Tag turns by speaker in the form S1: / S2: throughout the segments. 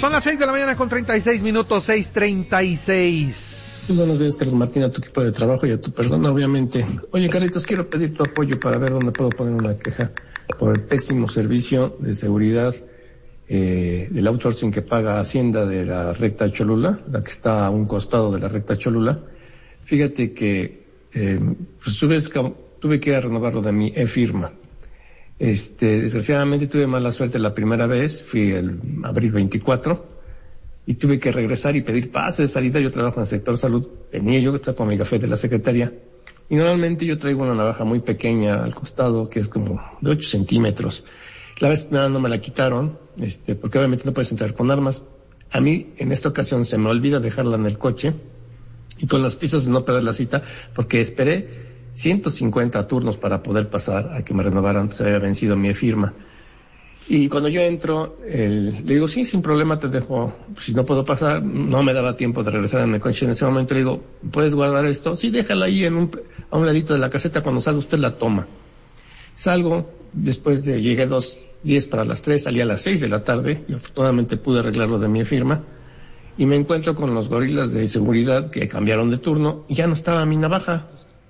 S1: Son las 6 de la mañana con 36 minutos, 6:36.
S2: Buenos días, Carlos Martín, a tu equipo de trabajo y a tu persona, obviamente. Oye, Carlitos, quiero pedir tu apoyo para ver dónde puedo poner una queja por el pésimo servicio de seguridad del outsourcing que paga Hacienda de la recta Cholula, la que está a un costado de la recta Cholula. Fíjate que pues tuve que ir a renovarlo de mi e-firma. Desgraciadamente tuve mala suerte la primera vez, fui el abril 24, y tuve que regresar y pedir pase de salida. Yo trabajo en el sector salud, venía yo, estaba con mi café de la secretaria, y normalmente yo traigo una navaja muy pequeña al costado, que es como de 8 centímetros. La vez primera no me la quitaron, porque obviamente no puedes entrar con armas. A mí, en esta ocasión, se me olvida dejarla en el coche, y con las prisas de no perder la cita, porque esperé 150 turnos para poder pasar a que me renovaran, se había vencido mi firma. Y cuando yo entro, le digo, sí, sin problema te dejo, si no puedo pasar, no me daba tiempo de regresar en el coche en ese momento. Le digo, ¿puedes guardar esto? Sí, déjala ahí a un ladito de la caseta, cuando salga usted la toma. Salgo, llegué 2:10 para las 3, salí a las 6 de la tarde, y afortunadamente pude arreglarlo de mi firma, y me encuentro con los gorilas de seguridad que cambiaron de turno, y ya no estaba mi navaja.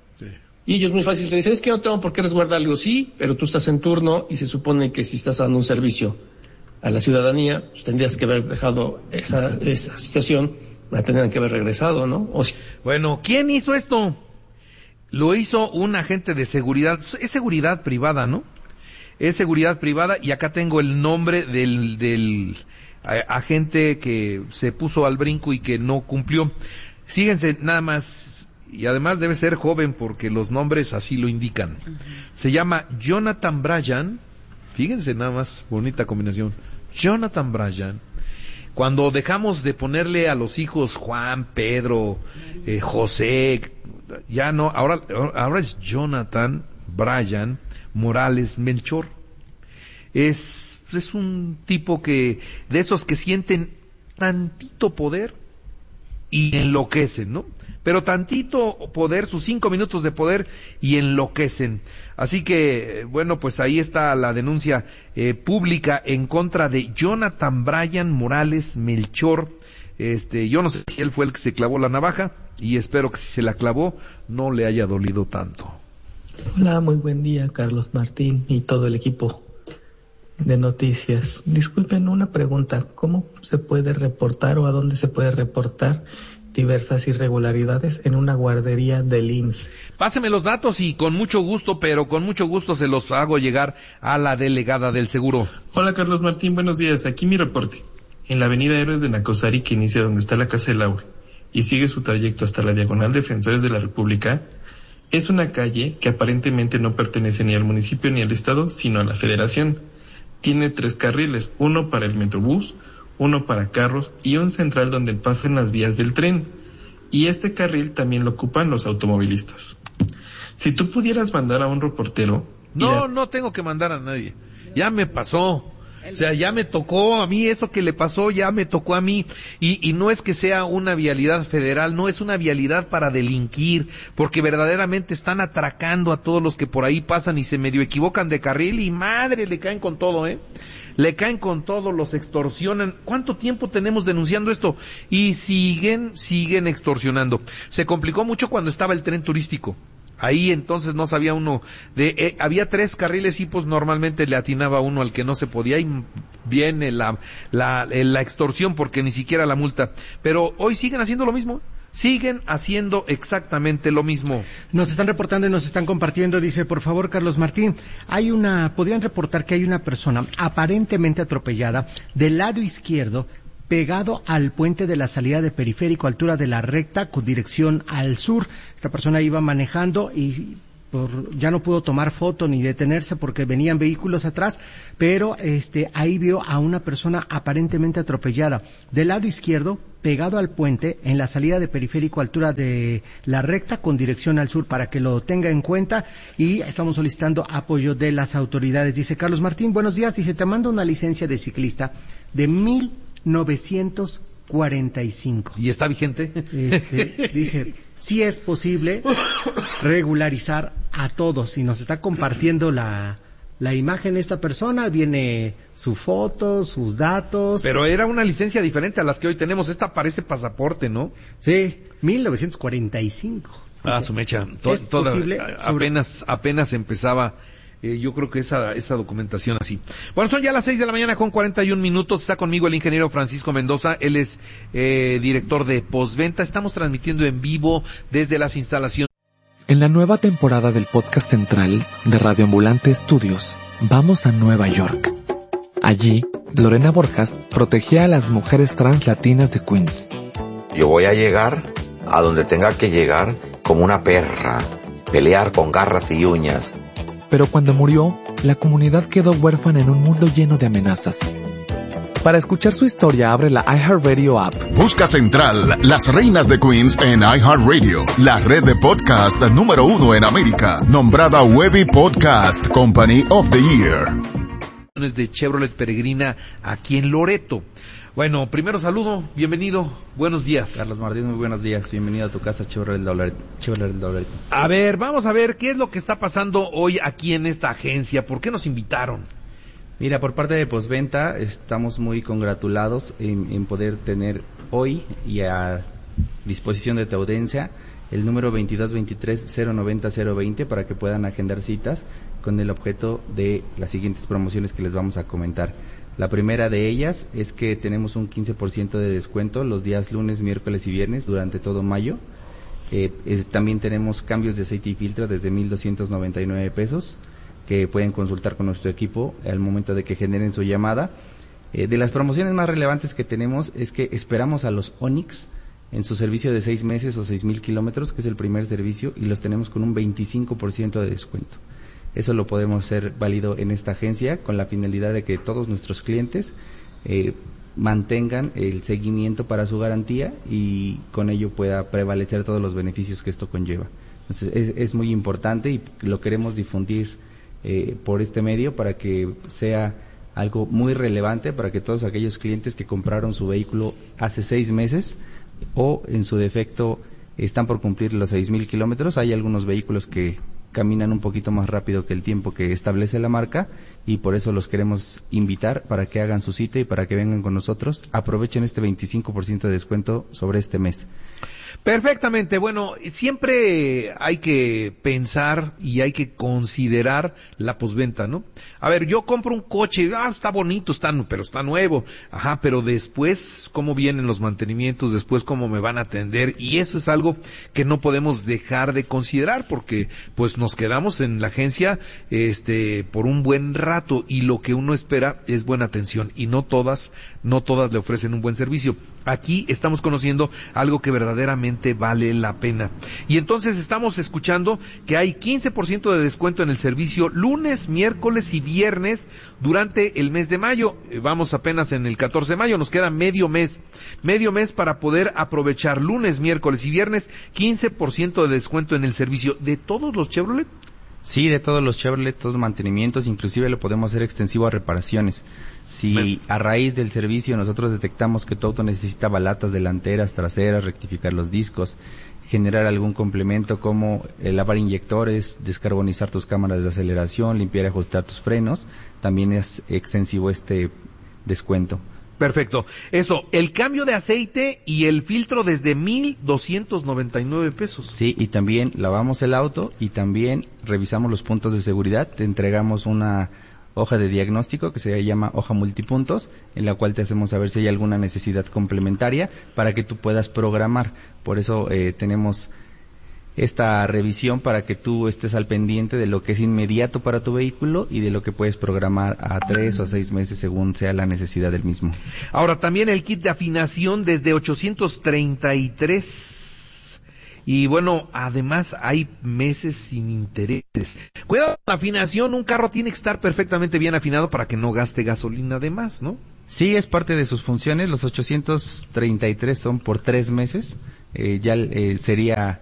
S2: Y ellos muy fácil te dicen, es que no tengo por qué resguardar. Le digo, sí, pero tú estás en turno y se supone que si estás dando un servicio a la ciudadanía, pues tendrías que haber dejado esa situación, la tendrían que haber regresado, ¿no?
S1: Bueno, ¿quién hizo esto? Lo hizo un agente de seguridad. Es seguridad privada, ¿no? Es seguridad privada, y acá tengo el nombre del agente que se puso al brinco y que no cumplió. Síguense nada más. Y además debe ser joven porque los nombres así lo indican. Se llama Jonathan Bryan. Fíjense nada más, bonita combinación. Jonathan Bryan. Cuando dejamos de ponerle a los hijos Juan, Pedro, José, ya no, ahora es Jonathan Bryan Morales Melchor. Es un tipo de esos que sienten tantito poder y enloquecen, ¿no? Pero tantito poder, sus 5 minutos de poder, y enloquecen. Así que, bueno, pues ahí está la denuncia pública en contra de Jonathan Bryan Morales Melchor. Yo no sé si él fue el que se clavó la navaja, y espero que si se la clavó no le haya dolido tanto.
S3: Hola, muy buen día, Carlos Martín y todo el equipo de noticias. Disculpen, una pregunta. ¿Cómo se puede reportar o a dónde se puede reportar diversas irregularidades en una guardería del IMSS?
S1: Páseme los datos y con mucho gusto, se los hago llegar a la delegada del seguro.
S4: Hola, Carlos Martín, buenos días. Aquí mi reporte. En la avenida Héroes de Nacosari, que inicia donde está la Casa del Agua y sigue su trayecto hasta la diagonal Defensores de la República, es una calle que aparentemente no pertenece ni al municipio ni al estado, sino a la federación. Tiene 3 carriles, uno para el Metrobús, uno para carros y un central donde pasan las vías del tren. Y este carril también lo ocupan los automovilistas. Si tú pudieras mandar a un reportero...
S1: No tengo que mandar a nadie. Ya me pasó. O sea, ya me tocó a mí eso que le pasó, ya me tocó a mí. Y no es que sea una vialidad federal, no es una vialidad para delinquir, porque verdaderamente están atracando a todos los que por ahí pasan y se medio equivocan de carril, y madre, le caen con todo, le caen con todo, los extorsionan. ¿Cuánto tiempo tenemos denunciando esto? Y siguen extorsionando. Se complicó mucho cuando estaba el tren turístico. Ahí entonces no sabía uno había 3 carriles y pues normalmente le atinaba uno al que no se podía, y viene la extorsión, porque ni siquiera la multa. Pero hoy siguen haciendo lo mismo. Siguen haciendo exactamente lo mismo.
S5: Nos están reportando y nos están compartiendo. Dice, por favor, Carlos Martín, podrían reportar que hay una persona aparentemente atropellada del lado izquierdo, pegado al puente de la salida de Periférico, altura de la recta, con dirección al sur. Esta persona iba manejando y ya no pudo tomar foto ni detenerse porque venían vehículos atrás, pero ahí vio a una persona aparentemente atropellada del lado izquierdo, pegado al puente, en la salida de Periférico, altura de la recta, con dirección al sur, para que lo tenga en cuenta, y estamos solicitando apoyo de las autoridades. Dice Carlos Martín, buenos días. Dice, te mando una licencia de ciclista de 1945.
S1: ¿Y está vigente?
S5: Dice, sí es posible regularizar a todos, y nos está compartiendo la imagen de esta persona, viene su foto, sus datos.
S1: Pero era una licencia diferente a las que hoy tenemos. Esta parece pasaporte, ¿no?
S5: Sí, 1945.
S1: Su mecha.
S5: ¿Es posible?
S1: Apenas empezaba, yo creo que esa documentación así. Bueno, son ya las 6 de la mañana con 41 minutos. Está conmigo el ingeniero Francisco Mendoza. Él es director de postventa. Estamos transmitiendo en vivo desde las instalaciones.
S6: En la nueva temporada del podcast central de Radio Ambulante Estudios, vamos a Nueva York. Allí, Lorena Borjas protegía a las mujeres trans latinas de Queens.
S7: Yo voy a llegar a donde tenga que llegar como una perra, pelear con garras y uñas.
S6: Pero cuando murió, la comunidad quedó huérfana en un mundo lleno de amenazas. Para escuchar su historia, abre la iHeartRadio app.
S8: Busca Central, las reinas de Queens en iHeartRadio, la red de podcast número 1 en América, nombrada Webby Podcast Company of the Year.
S1: De Chevrolet Peregrina aquí en Loreto. Bueno, primero saludo, bienvenido, buenos días.
S9: Carlos Martín, muy buenos días, bienvenido a tu casa Chevrolet Loreto.
S1: A ver, vamos a ver qué es lo que está pasando hoy aquí en esta agencia, ¿por qué nos invitaron?
S9: Mira, por parte de postventa estamos muy congratulados en poder tener hoy y a disposición de tu audiencia el número 2223-090-020 para que puedan agendar citas con el objeto de las siguientes promociones que les vamos a comentar. La primera de ellas es que tenemos un 15% de descuento los días lunes, miércoles y viernes durante todo mayo. También tenemos cambios de aceite y filtro desde 1,299 pesos que pueden consultar con nuestro equipo al momento de que generen su llamada. De las promociones más relevantes que tenemos es que esperamos a los Onix en su servicio de 6 meses o 6,000 kilómetros, que es el primer servicio, y los tenemos con un 25% de descuento. Eso lo podemos hacer válido en esta agencia con la finalidad de que todos nuestros clientes mantengan el seguimiento para su garantía y con ello pueda prevalecer todos los beneficios que esto conlleva. Entonces es muy importante y lo queremos difundir por este medio para que sea algo muy relevante para que todos aquellos clientes que compraron su vehículo hace 6 meses o en su defecto están por cumplir los 6,000 kilómetros. Hay algunos vehículos que caminan un poquito más rápido que el tiempo que establece la marca y por eso los queremos invitar para que hagan su cita y para que vengan con nosotros. Aprovechen este 25% de descuento sobre este mes.
S1: Perfectamente, bueno, siempre hay que pensar y hay que considerar la postventa, ¿no? A ver, yo compro un coche, está bonito, pero está nuevo, pero después cómo vienen los mantenimientos, después cómo me van a atender, y eso es algo que no podemos dejar de considerar porque pues nos quedamos en la agencia por un buen rato y lo que uno espera es buena atención y no todas le ofrecen un buen servicio. Aquí estamos conociendo algo que verdaderamente vale la pena. Y entonces estamos escuchando que hay 15% de descuento en el servicio lunes, miércoles y viernes durante el mes de mayo. Vamos apenas en el 14 de mayo, nos queda medio mes para poder aprovechar lunes, miércoles y viernes, 15% de descuento en el servicio de todos los Chevrolet.
S9: Sí, de todos los Chevrolet, todos los mantenimientos, inclusive lo podemos hacer extensivo a reparaciones. Si a raíz del servicio nosotros detectamos que tu auto necesita balatas delanteras, traseras, rectificar los discos, generar algún complemento como lavar inyectores, descarbonizar tus cámaras de aceleración, limpiar y ajustar tus frenos, también es extensivo este descuento.
S1: Perfecto. Eso, el cambio de aceite y el filtro desde 1,299 pesos.
S9: Sí, y también lavamos el auto y también revisamos los puntos de seguridad. Te entregamos una hoja de diagnóstico que se llama hoja multipuntos, en la cual te hacemos saber si hay alguna necesidad complementaria para que tú puedas programar. Por eso tenemos esta revisión para que tú estés al pendiente de lo que es inmediato para tu vehículo y de lo que puedes programar a 3 o 6 meses según sea la necesidad del mismo.
S1: Ahora también el kit de afinación desde 833 y bueno, además hay meses sin intereses. Cuidado con la afinación, un carro tiene que estar perfectamente bien afinado para que no gaste gasolina de más, ¿no?
S9: Sí, es parte de sus funciones, los 833 son por 3 meses, sería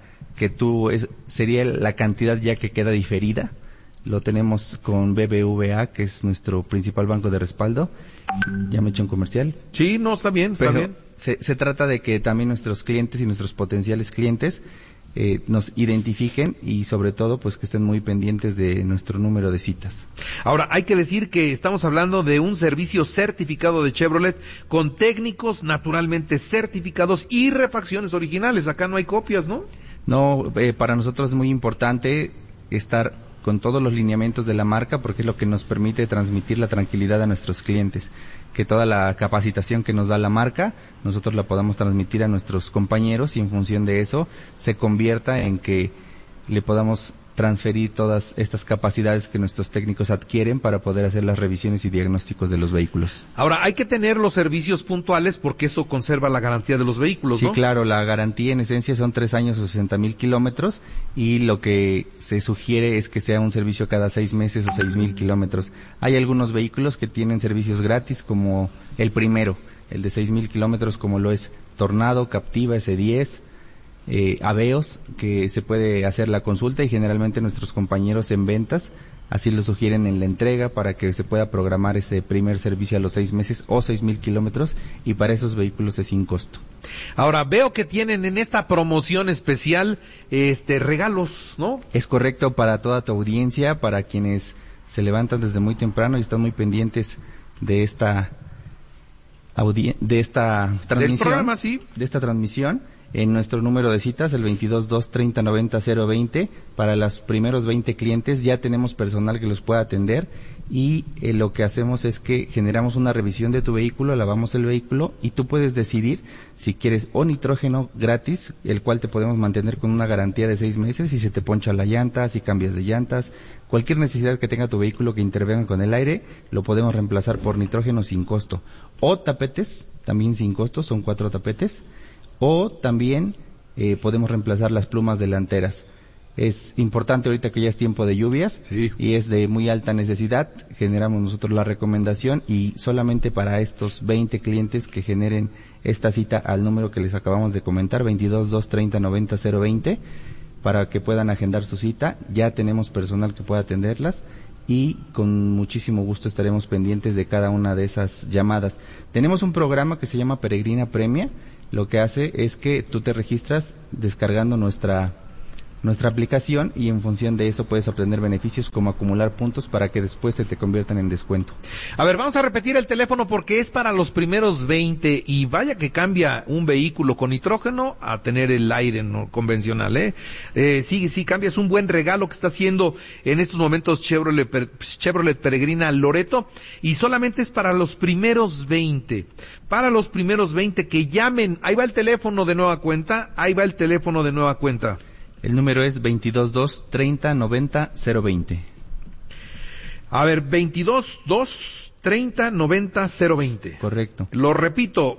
S9: la cantidad ya que queda diferida. Lo tenemos con BBVA, que es nuestro principal banco de respaldo. Ya me he hecho un comercial.
S1: Sí, no, está bien, está bien.
S9: Se trata de que también nuestros clientes y nuestros potenciales clientes nos identifiquen y sobre todo pues que estén muy pendientes de nuestro número de citas.
S1: Ahora, hay que decir que estamos hablando de un servicio certificado de Chevrolet con técnicos naturalmente certificados y refacciones originales. Acá no hay copias, ¿no?
S9: No, para nosotros es muy importante estar con todos los lineamientos de la marca porque es lo que nos permite transmitir la tranquilidad a nuestros clientes, que toda la capacitación que nos da la marca nosotros la podamos transmitir a nuestros compañeros y en función de eso se convierta en que le podamos transferir todas estas capacidades que nuestros técnicos adquieren para poder hacer las revisiones y diagnósticos de los vehículos.
S1: Ahora, hay que tener los servicios puntuales porque eso conserva la garantía de los vehículos, ¿no?
S9: Sí, claro, la garantía en esencia son 3 años o 60,000 kilómetros y lo que se sugiere es que sea un servicio cada 6 meses o 6,000 kilómetros. Hay algunos vehículos que tienen servicios gratis como el primero, el de 6,000 kilómetros como lo es Tornado, Captiva, S10, Aveos, que se puede hacer la consulta y generalmente nuestros compañeros en ventas así lo sugieren en la entrega para que se pueda programar ese primer servicio a los 6 meses o 6,000 kilómetros y para esos vehículos es sin costo.
S1: Ahora, veo que tienen en esta promoción especial regalos, ¿no?
S9: Es correcto, para toda tu audiencia, para quienes se levantan desde muy temprano y están muy pendientes de esta transmisión.
S1: Del programa, sí.
S9: De esta transmisión. En nuestro número de citas, el 22-2-30-90-020, para los primeros 20 clientes ya tenemos personal que los pueda atender y lo que hacemos es que generamos una revisión de tu vehículo, lavamos el vehículo y tú puedes decidir si quieres o nitrógeno gratis, el cual te podemos mantener con una garantía de 6 meses, si se te poncha la llanta, si cambias de llantas, cualquier necesidad que tenga tu vehículo que intervenga con el aire, lo podemos reemplazar por nitrógeno sin costo. O tapetes, también sin costo, son 4 tapetes. O también podemos reemplazar las plumas delanteras. Es importante ahorita que ya es tiempo de lluvias, sí, y es de muy alta necesidad. Generamos nosotros la recomendación y solamente para estos 20 clientes que generen esta cita al número que les acabamos de comentar, 22-230-90-020, para que puedan agendar su cita. Ya tenemos personal que pueda atenderlas y con muchísimo gusto estaremos pendientes de cada una de esas llamadas. Tenemos un programa que se llama Peregrina Premia. Lo que hace es que tú te registras descargando nuestra aplicación y en función de eso puedes obtener beneficios como acumular puntos para que después se te conviertan en descuento.
S1: A ver, vamos a repetir el teléfono porque es para los primeros 20 y vaya que cambia un vehículo con nitrógeno a tener el aire no convencional, sí, cambia, es un buen regalo que está haciendo en estos momentos Chevrolet Peregrina Loreto y solamente es para los primeros 20. Para los primeros 20 que llamen, ahí va el teléfono de nueva cuenta.
S9: El número es 22-2-30-90-020.
S1: A ver, 22-2-30-90-020.
S9: Correcto.
S1: Lo repito,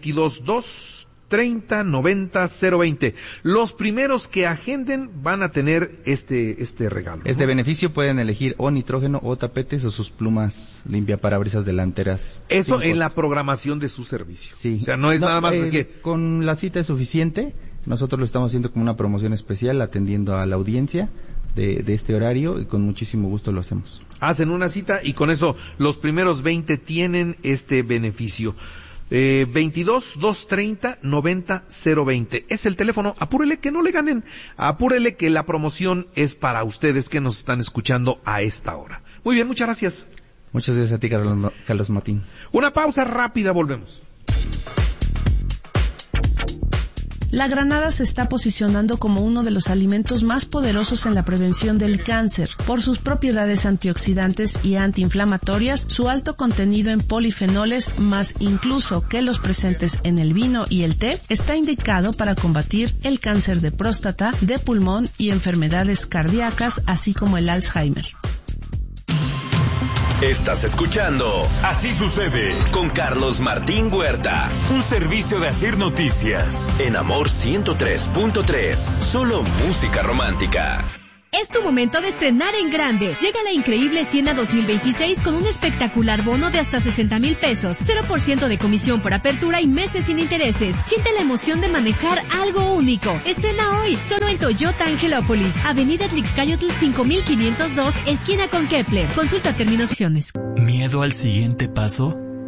S1: 22-2-30-90-020. Los primeros que agenden van a tener este regalo, ¿no?
S9: Este beneficio pueden elegir o nitrógeno o tapetes o sus plumas limpiaparabrisas delanteras.
S1: Eso en la programación de su servicio.
S9: Sí.
S1: O sea, no es nada más que...
S9: Con la cita es suficiente. Nosotros lo estamos haciendo como una promoción especial, atendiendo a la audiencia de este horario y con muchísimo gusto lo hacemos.
S1: Hacen una cita y con eso los primeros 20 tienen este beneficio. 22-230-90-020. Es el teléfono. Apúrele que no le ganen. Apúrele que la promoción es para ustedes que nos están escuchando a esta hora. Muy bien, muchas gracias.
S9: Muchas gracias a ti, Carlos Martín.
S1: Una pausa rápida, volvemos.
S10: La granada se está posicionando como uno de los alimentos más poderosos en la prevención del cáncer. Por sus propiedades antioxidantes y antiinflamatorias, su alto contenido en polifenoles, más incluso que los presentes en el vino y el té, está indicado para combatir el cáncer de próstata, de pulmón y enfermedades cardíacas, así como el Alzheimer.
S11: Estás escuchando Así Sucede con Carlos Martín Huerta. Un servicio de Asir Noticias. En Amor 103.3. Solo música romántica.
S12: Es tu momento de estrenar en grande. Llega la increíble Siena 2026 con un espectacular bono de hasta 60,000 pesos, 0% de comisión por apertura y meses sin intereses. Siente la emoción de manejar algo único. Estrena hoy, solo en Toyota Angelópolis, Avenida Tlixcayotl 5502, esquina con Kepler. Consulta términos y condiciones.
S13: ¿Miedo al siguiente paso?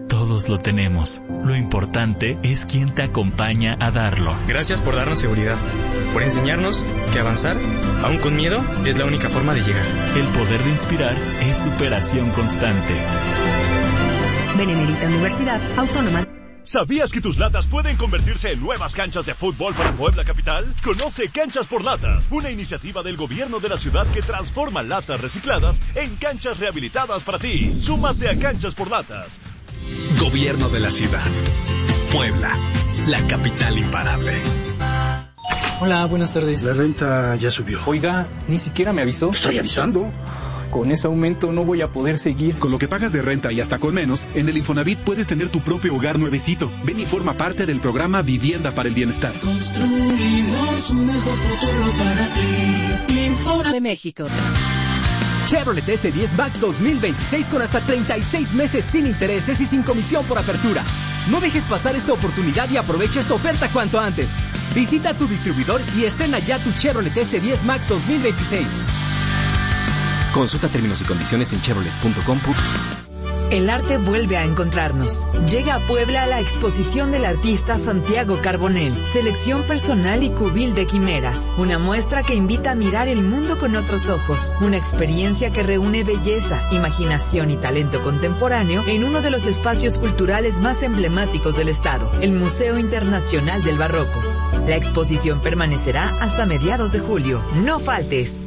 S13: todos lo tenemos. Lo importante es quién te acompaña a darlo.
S14: Gracias por darnos seguridad, por enseñarnos que avanzar, aún con miedo, es la única forma de llegar.
S13: El poder de inspirar es superación constante.
S15: Benemérita Universidad Autónoma.
S16: ¿Sabías que tus latas pueden convertirse en nuevas canchas de fútbol para Puebla Capital? Conoce Canchas por Latas, una iniciativa del gobierno de la ciudad que transforma latas recicladas en canchas rehabilitadas para ti. Súmate a Canchas por Latas.
S17: Gobierno de la ciudad. Puebla, la capital imparable.
S18: Hola, buenas tardes.
S19: La renta ya subió.
S18: Oiga, ni siquiera me avisó.
S19: Estoy avisando.
S18: Con ese aumento no voy a poder seguir.
S17: Con lo que pagas de renta y hasta con menos, en el Infonavit puedes tener tu propio hogar nuevecito. Ven y forma parte del programa Vivienda para el Bienestar.
S20: Construimos un mejor futuro para ti. Infonavit
S21: de México.
S22: Chevrolet S10 Max 2026 con hasta 36 meses sin intereses y sin comisión por apertura. No dejes pasar esta oportunidad y aprovecha esta oferta cuanto antes. Visita tu distribuidor y estrena ya tu Chevrolet S10 Max 2026. Consulta términos y condiciones en chevrolet.com.
S23: El arte vuelve a encontrarnos. Llega a Puebla la exposición del artista Santiago Carbonell, selección personal y cubil de quimeras. Una muestra que invita a mirar el mundo con otros ojos. Una experiencia que reúne belleza, imaginación y talento contemporáneo en uno de los espacios culturales más emblemáticos del estado, el Museo Internacional del Barroco. La exposición permanecerá hasta mediados de julio. No faltes.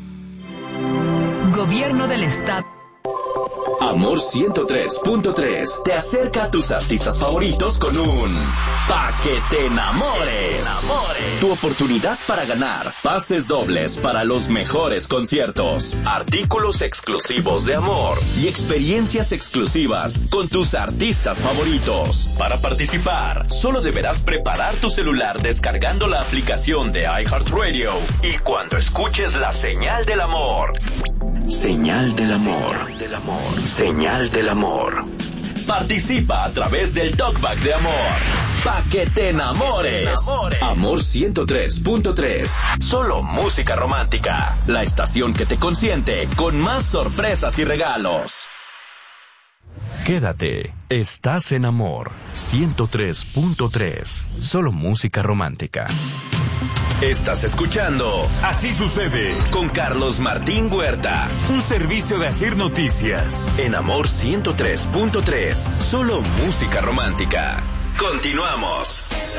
S23: Gobierno del Estado.
S11: Amor 103.3 te acerca a tus artistas favoritos con un Pa' que te enamores. Tu oportunidad para ganar pases dobles para los mejores conciertos, artículos exclusivos de Amor y experiencias exclusivas con tus artistas favoritos. Para participar, solo deberás preparar tu celular descargando la aplicación de iHeartRadio y cuando escuches la señal del amor. Señal del amor. Señal del amor. Participa a través del Talkback de Amor. Pa' que te enamores. Amor 103.3. Solo música romántica. La estación que te consiente con más sorpresas y regalos.
S24: Quédate. Estás en Amor 103.3. Solo música romántica.
S11: Estás escuchando Así Sucede con Carlos Martín Huerta. Un servicio de Asir Noticias. En Amor 103.3. Solo música romántica. Continuamos.